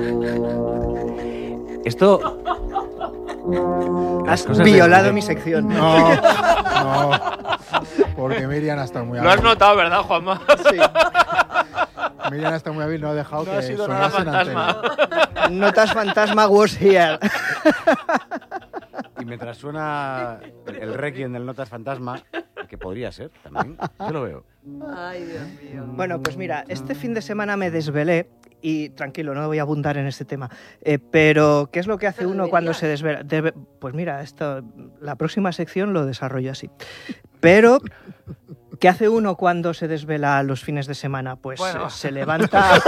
Esto... Has violado mi sección. No, porque Miriam ha estado muy hábil. Lo has notado, ¿verdad, Juanma? Sí. Miriam ha estado muy hábil, no ha dejado No que ha sido nada sonase en fantasma. antena. Notas fantasma was here. Y mientras suena el requiem del Notas Fantasma, que podría ser también, yo lo veo. Ay, Dios mío. Bueno, pues mira, este fin de semana me desvelé y tranquilo, no voy a abundar en este tema, pero ¿qué es lo que hace uno cuando se desvela? Pues mira, la próxima sección lo desarrollo así. Pero, ¿qué hace uno cuando se desvela los fines de semana? Pues Bueno. se levanta...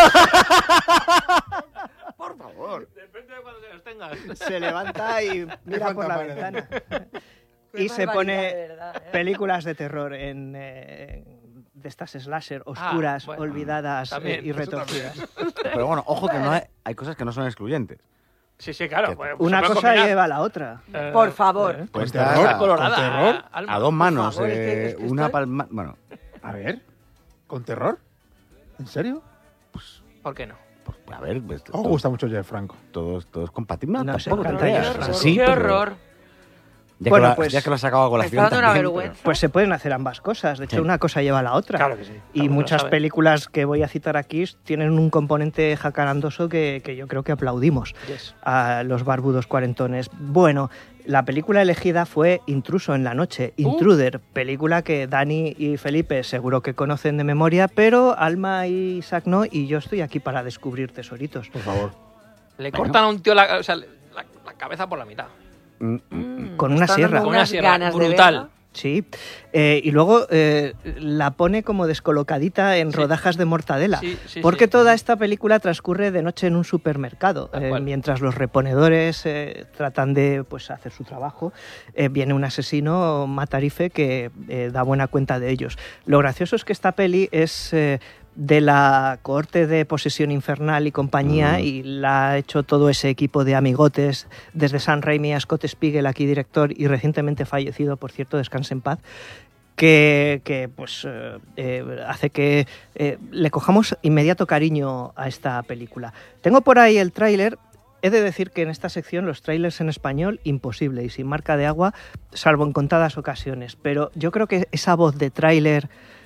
Por favor. Depende de cuando se los tengas. Se levanta y mira por la falta ventana. Qué Y se barbaridad, pone de verdad, ¿eh? películas de terror de estas slasher oscuras, bueno, olvidadas también, y eso retorcidas. Pero bueno, ojo que no hay cosas que no son excluyentes. Sí, claro. Pues, Una se puede cosa combinar. lleva a la otra. Por favor. Pues ¿Con está terror? Colorada. ¿Con terror? Alma. a dos manos, favor, es que una estoy- palma... Bueno, A ver, ¿con terror? ¿En serio? ¿Por qué no? pues, a ver, pues, ¿Os gusta mucho Jeff Franco? todo es compatible. Nos Tampoco te encanta creas. Jeff O sea, Franco. sí, Qué pero- horror. Ya, Bueno, que lo, pues- ya que lo has sacado a Me colación está dando una también, vergüenza. Pues se pueden hacer ambas cosas. De hecho, Sí. una cosa lleva a la otra. Claro que sí. Y muchas películas que voy a citar aquí tienen un componente jacarandoso que yo creo que aplaudimos Yes. a los barbudos cuarentones. Bueno, la película elegida fue Intruso en la noche, Intruder, película que Dani y Felipe seguro que conocen de memoria, pero Alma y Isaac no, y yo estoy aquí para descubrir tesoritos. Por favor. Le cortan a un tío la cabeza por la mitad. Con una Están sierra. dando Con una unas sierra ganas de brutal. verla. Sí, y luego la pone como descolocadita en Sí. rodajas de mortadela, Sí, porque sí. toda esta película transcurre de noche en un supermercado, Tal cual. mientras los reponedores tratan de pues, hacer su trabajo, viene un asesino matarife que da buena cuenta de ellos. Lo gracioso es que esta peli es... de la cohorte de Posesión Infernal y compañía, y la ha hecho todo ese equipo de amigotes, desde Sam Raimi a Scott Spiegel, aquí director, y recientemente fallecido, por cierto, descanse en paz, que pues, hace que le cojamos inmediato cariño a esta película. Tengo por ahí el tráiler. He de decir que en esta sección los trailers en español, imposible y sin marca de agua, salvo en contadas ocasiones, pero yo creo que esa voz de tráiler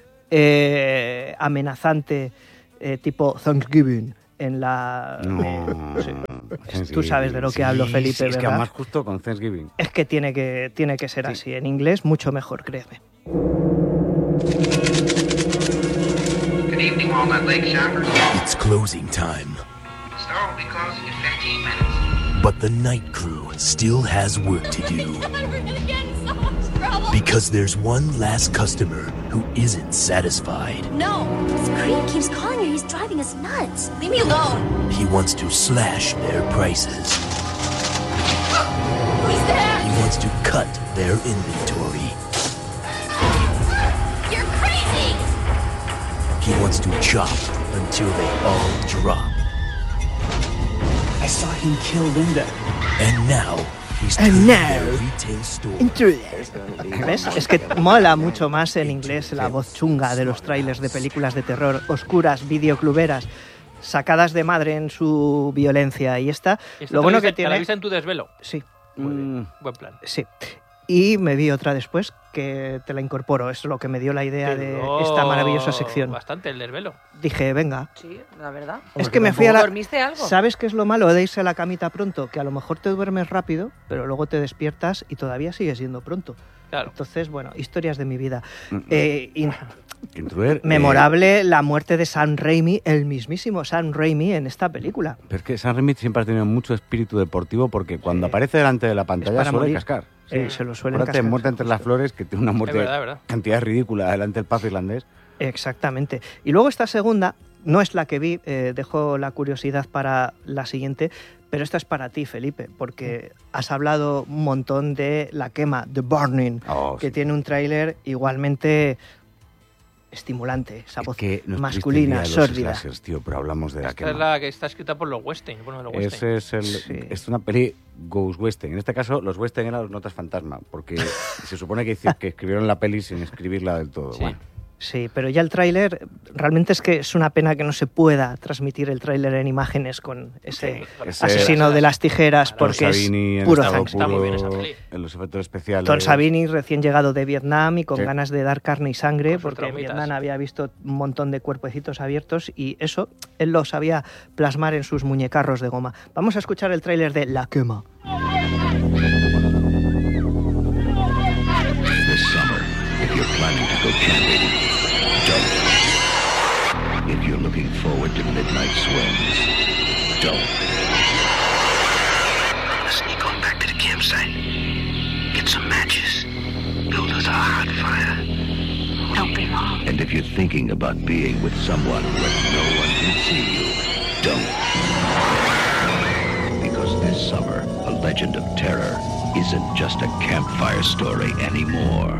amenazante, tipo Thanksgiving, en la... No, Tú sabes de lo que hablo, Felipe, sí, es que ¿verdad? además justo con Thanksgiving. Es que tiene que ser así. En inglés, mucho mejor, créeme. Good evening, Walnut Lake shoppers. It's closing time, The store will be closing in 15 minutes. but the night crew still has work to do. We're gonna get in so much trouble. Because there's one last customer who isn't satisfied. No, this creep keeps calling her. He's driving us nuts. Leave me alone. He wants to slash their prices. Who's there? He wants to cut their inventory. You're crazy. He wants to chop until they all drop. I saw him kill Linda. And now he's And turning now- their retail store. ¿Ves? Es que mola mucho más en inglés la voz chunga de los trailers de películas de terror oscuras, videocluberas, sacadas de madre en su violencia. Y esta, lo bueno que ¿La tiene... viste en tu desvelo? Sí, Buen plan. sí. Y me vi otra después que te la incorporo. Es lo que me dio la idea Te de duró esta maravillosa sección. Bastante el desvelo. Dije, venga. Sí, la verdad. Es que me fui a la... ¿Dormiste algo? ¿Sabes qué es lo malo de irse a la camita pronto? Que a lo mejor te duermes rápido, pero luego te despiertas y todavía sigue siendo pronto. Claro. Entonces, bueno, historias de mi vida. Intruder, Memorable la muerte de Sam Raimi, el mismísimo Sam Raimi en esta película. Pero es que Sam Raimi siempre ha tenido mucho espíritu deportivo porque cuando Sí. aparece delante de la pantalla para suele morir. cascar. Se lo suelen Acuérdate de cascar. Muerte entre las flores, que tiene una muerte Es verdad. cantidad ridícula delante del pub irlandés. Exactamente. Y luego esta segunda, no es la que vi, dejo la curiosidad para la siguiente, pero esta es para ti, Felipe, porque has hablado un montón de La quema, The Burning, Oh, que sí. tiene un tráiler igualmente estimulante, esa Es voz que no masculina, estuviste el día de los sórdida. slashers, tío, pero hablamos de la Esta quema. es la que está escrita por los Western. Bueno, los Western. Ese es Sí. es una peli Ghost Western. En este caso, los Western eran los Notas Fantasma, porque se supone que escribieron la peli sin escribirla del todo. Sí. Bueno, Sí, pero ya el tráiler, realmente es que es una pena que no se pueda transmitir el tráiler en imágenes con ese asesino de las tijeras, porque es puro zangside. Está muy bien esa peli. En los efectos especiales. Tom Savini, recién llegado de Vietnam y con ganas de dar carne y sangre, Con sus porque en traumitas. Vietnam había visto un montón de cuerpecitos abiertos y eso él lo sabía plasmar en sus muñecarros de goma. Vamos a escuchar el tráiler de La Quema. This summer, if you're planning to go camping, don't. If you're looking forward to midnight swims, don't. Let's sneak on back to the campsite. Get some matches. Build us a hot fire. Don't be long. And if you're thinking about being with someone where no one can see you, don't. Because this summer, A Legend of Terror isn't just a campfire story anymore.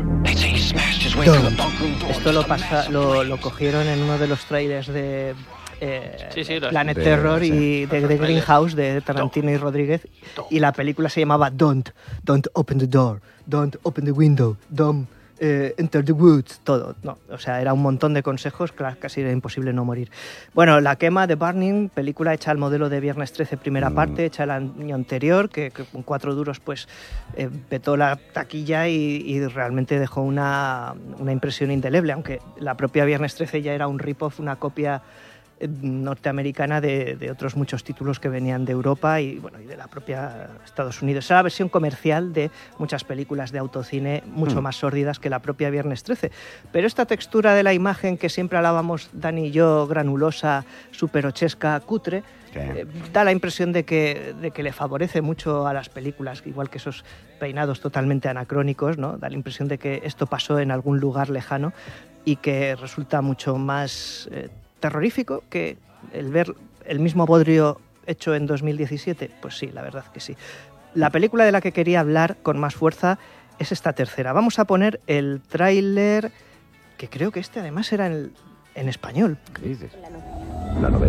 Esto lo cogieron en uno de los trailers de Planet de- Terror sí. y de The Greenhouse de Tarantino y Rodríguez, y la película se llamaba Don't open the door, don't open the window, don't enter the woods, todo. No, o sea, era un montón de consejos, casi era imposible no morir. Bueno, La Quema de Burning, película hecha al modelo de Viernes 13 primera parte, hecha el año anterior, que con 4 duros pues petó la taquilla y realmente dejó una impresión indeleble, aunque la propia Viernes 13 ya era un rip-off, una copia norteamericana de otros muchos títulos que venían de Europa y bueno, y de la propia Estados Unidos. Era la versión comercial de muchas películas de autocine mucho más sórdidas que la propia Viernes 13. Pero esta textura de la imagen que siempre hablábamos Dani y yo, granulosa, superochesca, cutre, da la impresión de que le favorece mucho a las películas, igual que esos peinados totalmente anacrónicos, ¿no? Da la impresión de que esto pasó en algún lugar lejano y que resulta mucho más terrorífico que el ver el mismo bodrio hecho en 2017. Pues sí, la verdad que sí. La película de la que quería hablar con más fuerza es esta tercera. Vamos a poner el tráiler, que creo que este además era en español. ¿Qué dices? La novela.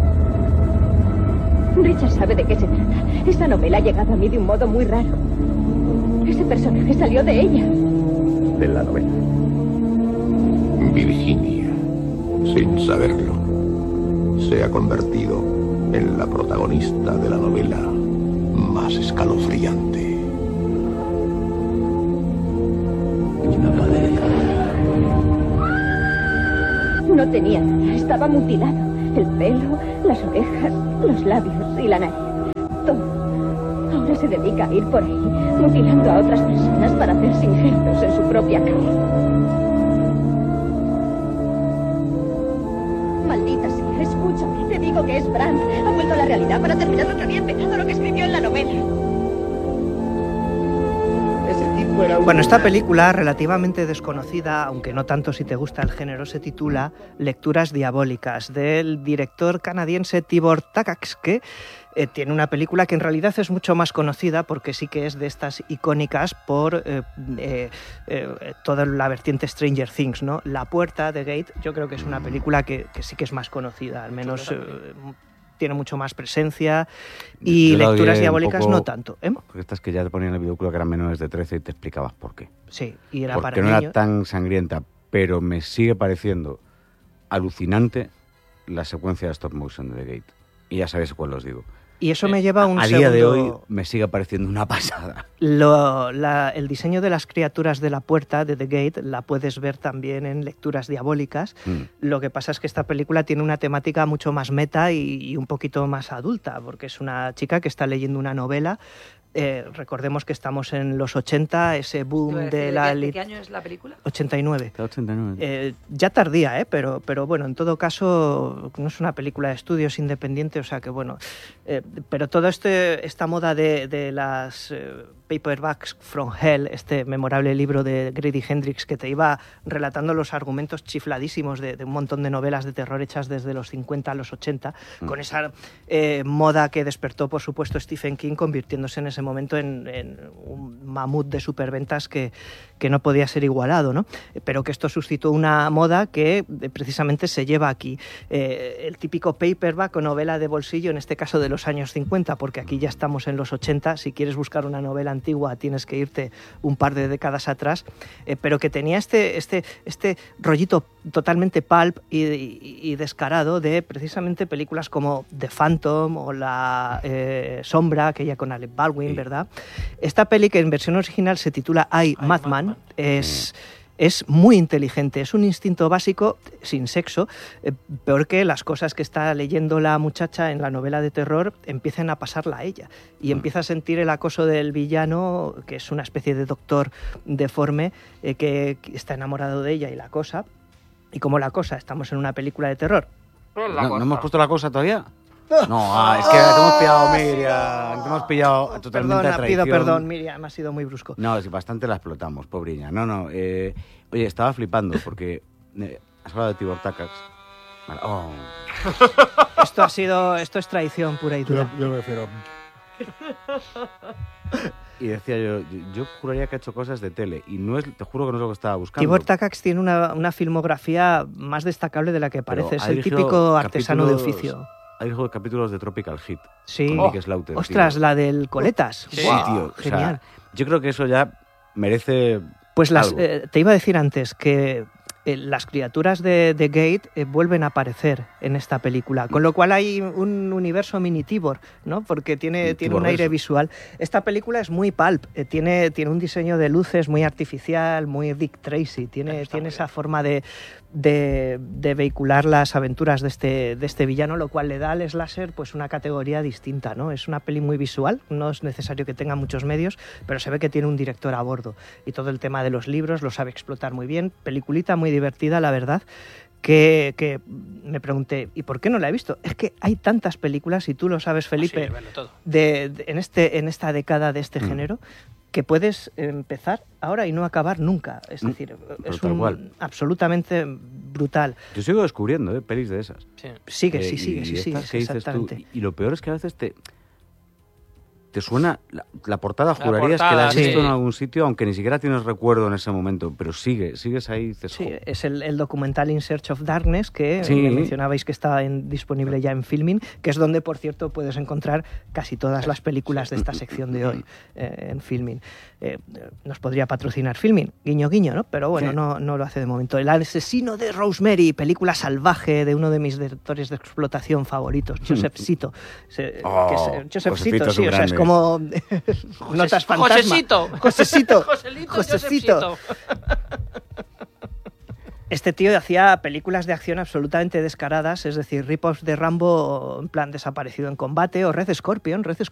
Richard sabe de qué se trata. Esta novela ha llegado a mí de un modo muy raro. Ese personaje salió de ella. De la novela. Virginia, sin saberlo, se ha convertido en la protagonista de la novela más escalofriante. No tenía nada, estaba mutilado. El pelo, las orejas, los labios y la nariz. Todo. Ahora se dedica a ir por ahí, mutilando a otras personas para hacerse injertos en su propia carne. Maldita sea, escúchame, te digo que es Brandt. Ha vuelto a la realidad para terminar lo que había empezado, lo que escribió en la novela. Bueno, esta película, relativamente desconocida, aunque no tanto si te gusta el género, se titula Lecturas diabólicas, del director canadiense Tibor Takacs, que tiene una película que en realidad es mucho más conocida porque sí que es de estas icónicas por toda la vertiente Stranger Things, ¿no? La Puerta de Gate, yo creo que es una película que sí que es más conocida, al menos tiene mucho más presencia, y Lecturas diabólicas no tanto. Porque estas que ya te ponían en el videoclub que eran menores de 13 y te explicabas por qué. Sí, y era porque para no niños. era tan sangrienta, pero me sigue pareciendo alucinante la secuencia de stop motion de The Gate. Y ya sabéis cuál os digo. Y eso me lleva a un a segundo... día de hoy me sigue pareciendo una pasada. El diseño de las criaturas de la puerta, de The Gate, la puedes ver también en Lecturas diabólicas. Lo que pasa es que esta película tiene una temática mucho más meta y un poquito más adulta, porque es una chica que está leyendo una novela. Recordemos que estamos en los 80, ese boom de la... ¿De qué año es la película? 89. 89. Ya tardía, pero bueno, en todo caso no es una película de estudios independiente, o sea que bueno, pero toda esta moda de las Paperbacks from Hell, este memorable libro de Grady Hendrix que te iba relatando los argumentos chifladísimos de un montón de novelas de terror hechas desde los 50 a los 80, con esa moda que despertó por supuesto Stephen King, convirtiéndose en ese momento en un mamut de superventas que no podía ser igualado, ¿no? Pero que esto suscitó una moda que precisamente se lleva aquí. El típico paperback o novela de bolsillo, en este caso de los años 50, porque aquí ya estamos en los 80. Si quieres buscar una novela antigua tienes que irte un par de décadas atrás, pero que tenía este rollito totalmente pulp y descarado de precisamente películas como The Phantom o La Sombra, aquella con Alec Baldwin, sí. ¿Verdad? Esta peli, que en versión original se titula I, Madman, es muy inteligente, es un instinto básico sin sexo, peor que las cosas que está leyendo la muchacha en la novela de terror empiecen a pasarla a ella y empieza a sentir el acoso del villano, que es una especie de doctor deforme que está enamorado de ella y la acosa. Y como la cosa, estamos en una película de terror. ¿No hemos puesto la cosa todavía? No, es que te hemos pillado, Miriam. Te hemos pillado totalmente a traición. Pido perdón, Miriam, ha sido muy brusco. No, es bastante la explotamos, pobriña. No. Oye, estaba flipando porque has hablado de Tibor Takacs. Vale. Oh. Esto es traición pura y dura. Yo prefiero. Y decía yo juraría que ha hecho cosas de tele y no es, te juro que no es lo que estaba buscando. Tibor Takacs tiene una filmografía más destacable de la que parece. Es el típico artesano de oficio. Ha dirigido capítulos de Tropical Hit. Sí. Con Nick Slaughter. Ostras, tío. La del Coletas. Sí, wow, tío. Genial. O sea, yo creo que eso ya merece. Pues te iba a decir antes que las criaturas de Gate vuelven a aparecer en esta película, con lo cual hay un universo mini Tibor, ¿no? Porque tiene un aire visual. Esta película es muy pulp, tiene un diseño de luces muy artificial, muy Dick Tracy, tiene esa forma de vehicular las aventuras de este villano, lo cual le da al slasher pues una categoría distinta, ¿no? Es una peli muy visual, no es necesario que tenga muchos medios, pero se ve que tiene un director a bordo y todo el tema de los libros lo sabe explotar muy bien. Peliculita muy divertida, la verdad, que me pregunté, ¿y por qué no la he visto? Es que hay tantas películas, y tú lo sabes, Felipe, en esta década de este género, que puedes empezar ahora y no acabar nunca. Es decir, es absolutamente brutal. Yo sigo descubriendo pelis de esas. Sí. Sigue, exactamente. Y lo peor es que a veces te suena la portada, jurarías que la has visto en algún sitio, aunque ni siquiera tienes recuerdo en ese momento, pero sigues ahí. Dices, sí, es el documental In Search of Darkness, que mencionabais que está disponible ya en Filmin, que es donde, por cierto, puedes encontrar casi todas las películas de esta sección de hoy en Filmin. Nos podría patrocinar Filmin, guiño guiño, ¿no? Pero bueno, no lo hace de momento. El asesino de Rosemary, película salvaje de uno de mis directores de explotación favoritos, Joseph Zito. Joseph Zito, sí, o sea, es como notas fantasma. Josecito. Este tío hacía películas de acción absolutamente descaradas, es decir, rip-offs de Rambo en plan Desaparecido en combate o Red Scorpion